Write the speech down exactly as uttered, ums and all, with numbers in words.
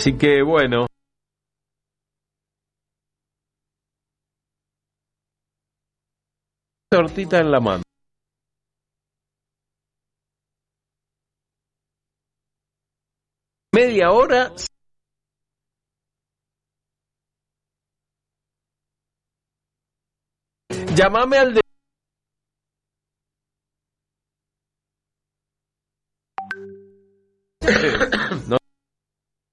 Así que bueno. Tortita en la mano. Media hora. Llámame al de